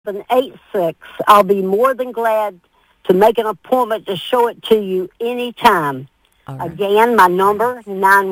18786. I'll be more than glad to make an appointment to show it to you anytime. All right. Again, my number,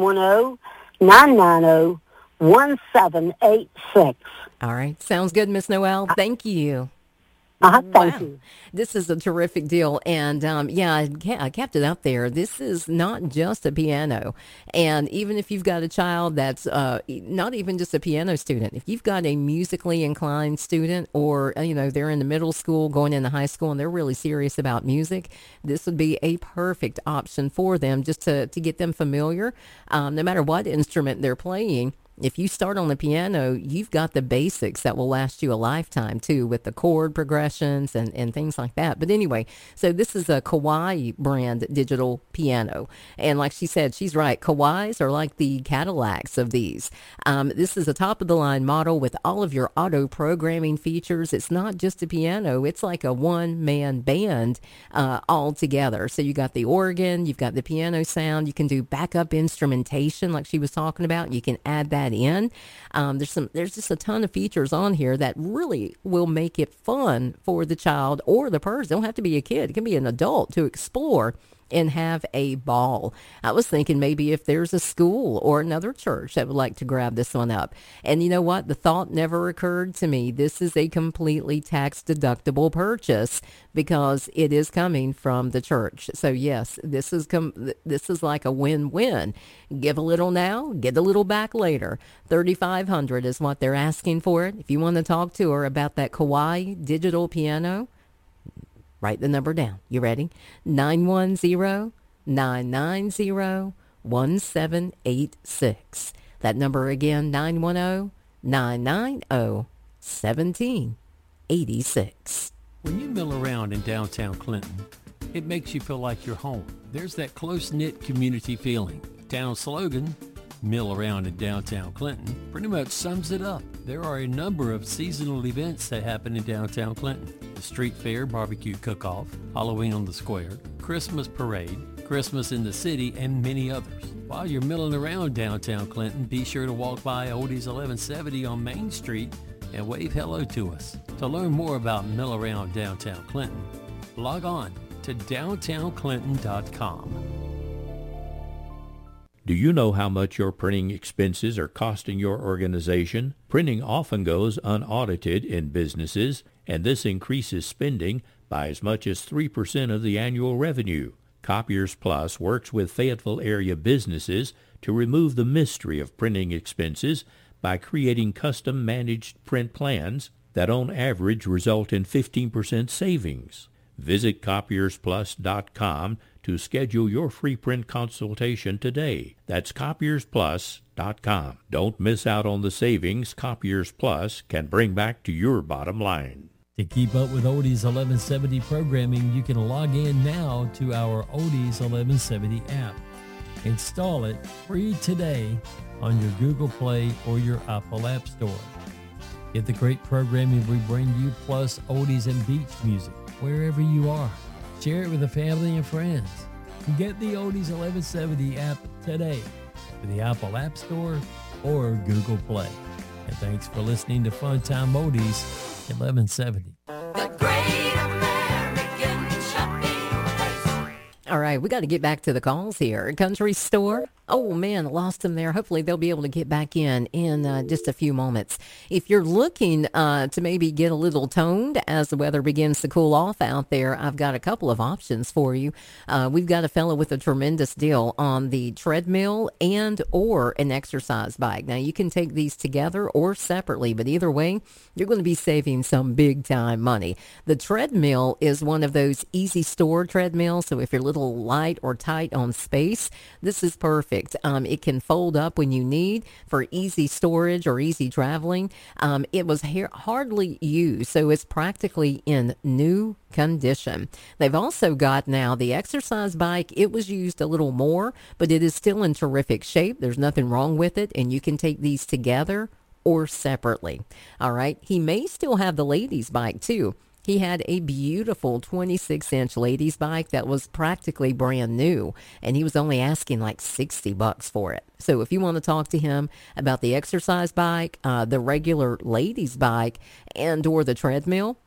910-990-1786. All right. Sounds good, Miss Noel. Thank you. Thank you. This is a terrific deal. And I kept it up there. This is not just a piano. And even if you've got a child that's not even just a piano student, if you've got a musically inclined student or, they're in the middle school going into high school and they're really serious about music, this would be a perfect option for them just to get them familiar. No matter what instrument they're playing. If you start on the piano, you've got the basics that will last you a lifetime, too, with the chord progressions and things like that. But anyway, so this is a Kawai brand digital piano. And like she said, she's right. Kawais are like the Cadillacs of these. This is a top-of-the-line model with all of your auto-programming features. It's not just a piano. It's like a one-man band all together. So you got the organ, you've got the piano sound. You can do backup instrumentation like she was talking about. You can add that in. There's just a ton of features on here that really will make it fun for the child or the person. It don't have to be a kid. It can be an adult to explore and have a ball. I was thinking maybe if there's a school or another church that would like to grab this one up. And you know what? The thought never occurred to me. This is a completely tax-deductible purchase because it is coming from the church. So yes, this is like a win-win. Give a little now, get a little back later. $3,500 is what they're asking for it. If you want to talk to her about that Kawai digital piano, write the number down. You ready? 910-990-1786. That number again, 910-990-1786. When you mill around in downtown Clinton, it makes you feel like you're home. There's that close-knit community feeling. Town slogan, mill around in downtown Clinton, pretty much sums it up. There are a number of seasonal events that happen in downtown Clinton. The Street Fair Barbecue Cook-Off, Halloween on the Square, Christmas Parade, Christmas in the City, and many others. While you're milling around downtown Clinton, be sure to walk by Odie's 1170 on Main Street and wave hello to us. To learn more about Mill Around Downtown Clinton, log on to downtownclinton.com. Do you know how much your printing expenses are costing your organization? Printing often goes unaudited in businesses, and this increases spending by as much as 3% of the annual revenue. Copiers Plus works with Fayetteville area businesses to remove the mystery of printing expenses by creating custom managed print plans that on average result in 15% savings. Visit copiersplus.com to schedule your free print consultation today. That's copiersplus.com. Don't miss out on the savings Copiers Plus can bring back to your bottom line. To keep up with Odie's 1170 programming, you can log in now to our Odie's 1170 app. Install it free today on your Google Play or your Apple App Store. Get the great programming we bring you, plus oldies and beach music, wherever you are. Share it with the family and friends. Get the Oldies 1170 app today with the Apple App Store or Google Play. And thanks for listening to Funtime Oldies 1170. The Great American Shopping Place. All right, we got to get back to the calls here. Country Store. Oh, man, I lost them there. Hopefully they'll be able to get back in just a few moments. If you're looking to maybe get a little toned as the weather begins to cool off out there, I've got a couple of options for you. We've got a fellow with a tremendous deal on the treadmill and or an exercise bike. Now, you can take these together or separately, but either way, you're going to be saving some big-time money. The treadmill is one of those easy store treadmills, so if you're a little light or tight on space, this is perfect. It can fold up when you need for easy storage or easy traveling. It was hardly used, so it's practically in new condition. They've also got now the exercise bike. It was used a little more, but it is still in terrific shape. There's nothing wrong with it, and you can take these together or separately. All right. He may still have the ladies' bike, too. He had a beautiful 26-inch ladies bike that was practically brand new, and he was only asking like $60 for it. So if you want to talk to him about the exercise bike, the regular ladies bike, and or the treadmill,